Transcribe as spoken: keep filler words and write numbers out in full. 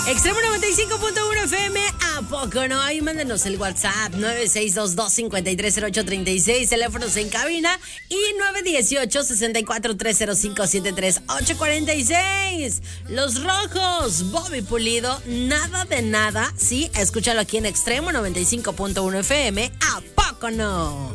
Extremo noventa y cinco punto uno F M, ¿a poco no? Ahí mándenos el WhatsApp nueve seis dos dos, cinco tres cero ocho tres seis, teléfonos en cabina y nueve uno ocho, seis cuatro tres cero cinco, siete tres ocho cuatro seis. Los Rojos, Bobby Pulido, nada de nada. Sí, escúchalo aquí en Extremo noventa y cinco punto uno F M, ¿a poco no?